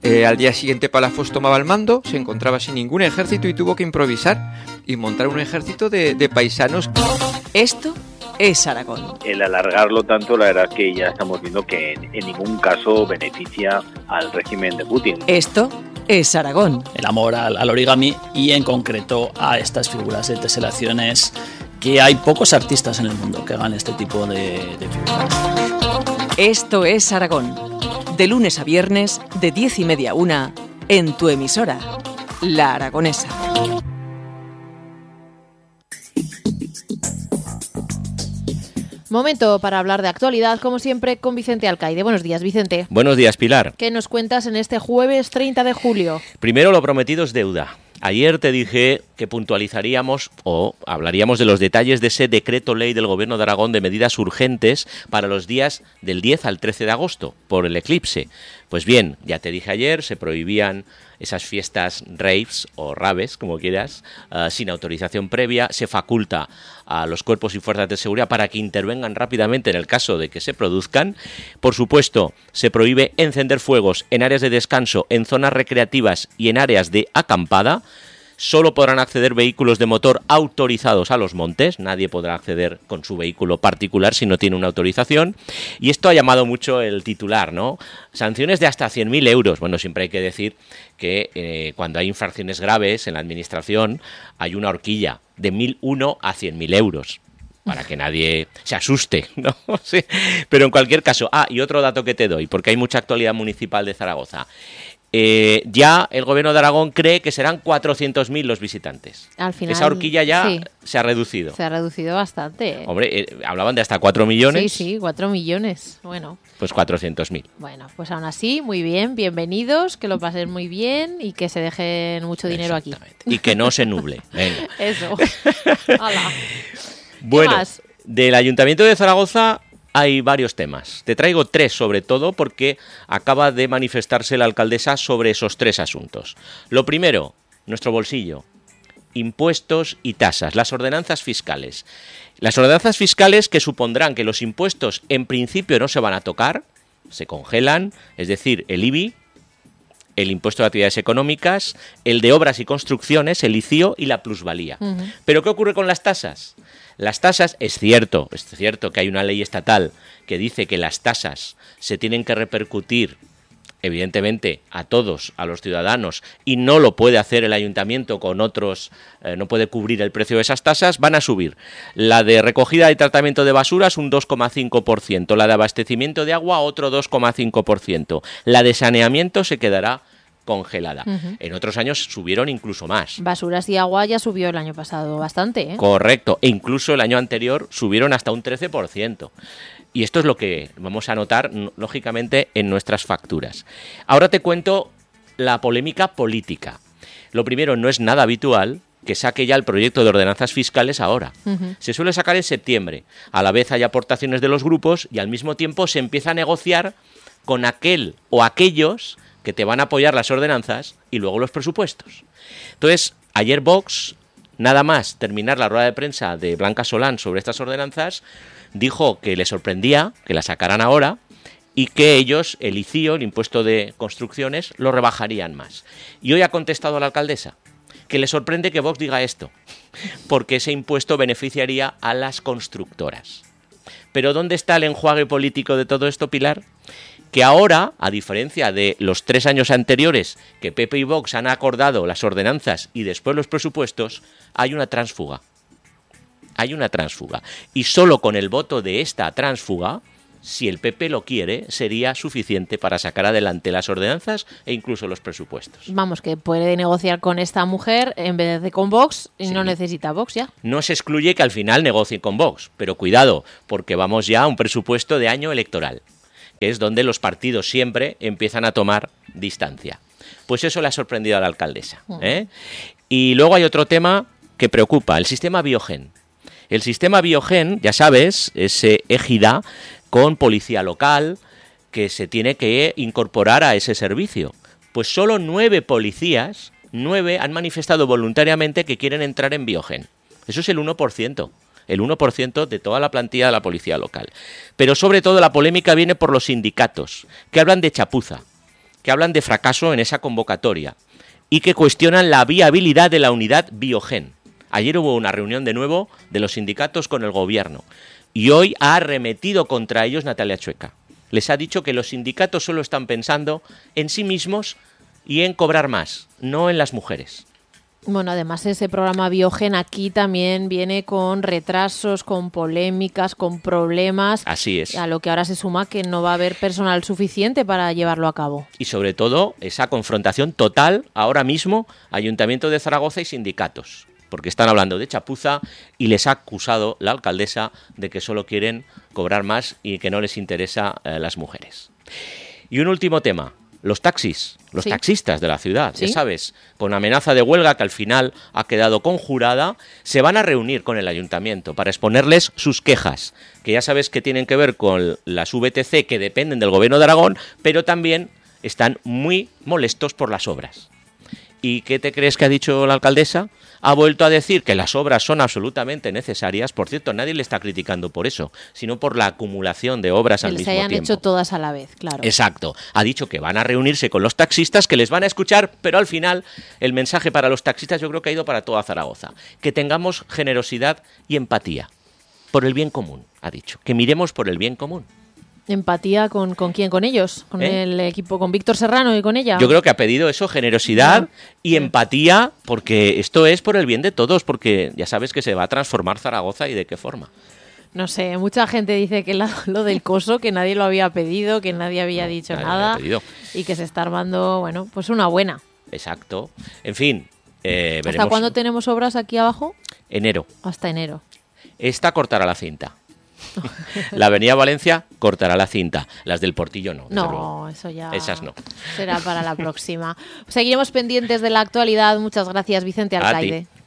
Al día siguiente Palafox tomaba el mando, se encontraba sin ningún ejército y tuvo que improvisar y montar un ejército de paisanos. Esto es Aragón. El alargarlo tanto, la verdad es que ya estamos viendo que en ningún caso beneficia al régimen de Putin. Esto es Aragón. El amor al origami y en concreto a estas figuras de teselaciones, que hay pocos artistas en el mundo que hagan este tipo de figuras. Esto es Aragón. De lunes a viernes, de 10:30 a 1, en tu emisora, La Aragonesa. Momento para hablar de actualidad, como siempre, con Vicente Alcaide. Buenos días, Vicente. Buenos días, Pilar. ¿Qué nos cuentas en este jueves 30 de julio? Primero, lo prometido es deuda. Ayer te dije que puntualizaríamos o hablaríamos de los detalles de ese decreto ley del Gobierno de Aragón de medidas urgentes para los días del 10 al 13 de agosto, por el eclipse. Pues bien, ya te dije ayer, se prohibían esas fiestas raves o raves, como quieras, sin autorización previa. Se faculta a los cuerpos y fuerzas de seguridad para que intervengan rápidamente en el caso de que se produzcan. Por supuesto, se prohíbe encender fuegos en áreas de descanso, en zonas recreativas y en áreas de acampada. Solo podrán acceder vehículos de motor autorizados a los montes. Nadie podrá acceder con su vehículo particular si no tiene una autorización. Y esto ha llamado mucho el titular, ¿no? Sanciones de hasta 100.000 euros. Bueno, siempre hay que decir que cuando hay infracciones graves en la administración hay una horquilla de 1.001 a 100.000 euros. Para que nadie se asuste, ¿no? Sí. Pero en cualquier caso, y otro dato que te doy, porque hay mucha actualidad municipal de Zaragoza. Ya el Gobierno de Aragón cree que serán 400.000 los visitantes. Al final, esa horquilla ya sí, se ha reducido. Se ha reducido bastante. Hombre, hablaban de hasta 4 millones. Sí, 4 millones. Bueno. Pues 400.000. Bueno, pues aún así, muy bien, bienvenidos, que lo pasen muy bien y que se dejen mucho dinero aquí. Y que no se nuble. Venga. Eso. Hala. Bueno, más? Del Ayuntamiento de Zaragoza hay varios temas. Te traigo 3 sobre todo porque acaba de manifestarse la alcaldesa sobre esos 3 asuntos. Lo primero, nuestro bolsillo. Impuestos y tasas, las ordenanzas fiscales. Las ordenanzas fiscales que supondrán que los impuestos en principio no se van a tocar, se congelan, es decir, el IBI, el impuesto de actividades económicas, el de obras y construcciones, el ICIO y la plusvalía. ¿Pero qué ocurre con las tasas? Las tasas, es cierto que hay una ley estatal que dice que las tasas se tienen que repercutir evidentemente a todos, a los ciudadanos, y no lo puede hacer el ayuntamiento con otros, no puede cubrir el precio de esas tasas, van a subir. La de recogida y tratamiento de basuras un 2,5%, la de abastecimiento de agua otro 2,5%, la de saneamiento se quedará congelada. En otros años subieron incluso más. Basuras y agua ya subió el año pasado bastante, ¿eh? Correcto, e incluso el año anterior subieron hasta un 13%. Y esto es lo que vamos a notar, lógicamente, en nuestras facturas. Ahora te cuento la polémica política. Lo primero, no es nada habitual que saque ya el proyecto de ordenanzas fiscales ahora. Se suele sacar en septiembre. A la vez hay aportaciones de los grupos y al mismo tiempo se empieza a negociar con aquel o aquellos que te van a apoyar las ordenanzas y luego los presupuestos. Entonces, ayer Vox, nada más terminar la rueda de prensa de Blanca Solán sobre estas ordenanzas, dijo que le sorprendía que la sacaran ahora y que ellos, el ICIO, el impuesto de construcciones, lo rebajarían más. Y hoy ha contestado a la alcaldesa que le sorprende que Vox diga esto, porque ese impuesto beneficiaría a las constructoras. Pero ¿dónde está el enjuague político de todo esto, Pilar? Que ahora, a diferencia de los 3 años anteriores que PP y Vox han acordado las ordenanzas y después los presupuestos, hay una tránsfuga. Hay una tránsfuga. Y solo con el voto de esta tránsfuga, si el PP lo quiere, sería suficiente para sacar adelante las ordenanzas e incluso los presupuestos. Vamos, que puede negociar con esta mujer en vez de con Vox y Sí. no necesita Vox ya. No se excluye que al final negocien con Vox, pero cuidado, porque vamos ya a un presupuesto de año electoral, que es donde los partidos siempre empiezan a tomar distancia. Pues eso le ha sorprendido a la alcaldesa, ¿eh? Y luego hay otro tema que preocupa, el sistema Biogen. El sistema Biogen, ya sabes, es égida con policía local que se tiene que incorporar a ese servicio. Pues solo 9 policías, 9 han manifestado voluntariamente que quieren entrar en Biogen. Eso es el 1%. El 1% de toda la plantilla de la policía local. Pero sobre todo la polémica viene por los sindicatos, que hablan de chapuza. que hablan de fracaso en esa convocatoria y que cuestionan la viabilidad de la unidad Biogen. Ayer hubo una reunión de nuevo de los sindicatos con el gobierno y hoy ha arremetido contra ellos Natalia Chueca. Les ha dicho que los sindicatos solo están pensando en sí mismos y en cobrar más, no en las mujeres. Bueno, además ese programa Biogen aquí también viene con retrasos, con polémicas, con problemas. Así es. A lo que ahora se suma que no va a haber personal suficiente para llevarlo a cabo. Y sobre todo esa confrontación total ahora mismo Ayuntamiento de Zaragoza y sindicatos, porque están hablando de chapuza y les ha acusado la alcaldesa de que solo quieren cobrar más y que no les interesa las mujeres. Y un último tema. Los taxis, los taxistas de la ciudad, ya sabes, con amenaza de huelga que al final ha quedado conjurada, se van a reunir con el ayuntamiento para exponerles sus quejas, que ya sabes que tienen que ver con las VTC que dependen del gobierno de Aragón, pero también están muy molestos por las obras. ¿Y qué te crees que ha dicho la alcaldesa? Ha vuelto a decir que las obras son absolutamente necesarias. Por cierto, nadie le está criticando por eso, sino por la acumulación de obras al mismo tiempo. Que se hayan hecho todas a la vez, claro. Exacto. Ha dicho que van a reunirse con los taxistas, que les van a escuchar, pero al final el mensaje para los taxistas yo creo que ha ido para toda Zaragoza. Que tengamos generosidad y empatía por el bien común, ha dicho. Que miremos por el bien común. ¿Empatía con quién? ¿Con ellos? ¿Con el equipo? ¿Con Víctor Serrano y con ella? Yo creo que ha pedido eso, generosidad y empatía, porque esto es por el bien de todos, porque ya sabes que se va a transformar Zaragoza y de qué forma. No sé, mucha gente dice que lo del coso, que nadie lo había pedido, que nadie había dicho nada y que se está armando, bueno, pues una buena. Exacto. En fin, veremos. ¿Hasta cuándo tenemos obras aquí abajo? Enero. Hasta enero. Esta cortará la cinta. La Avenida Valencia cortará la cinta. Las del Portillo no. No, eso ya. Esas no. Será para la próxima. Seguiremos pendientes de la actualidad. Muchas gracias, Vicente Alcaide.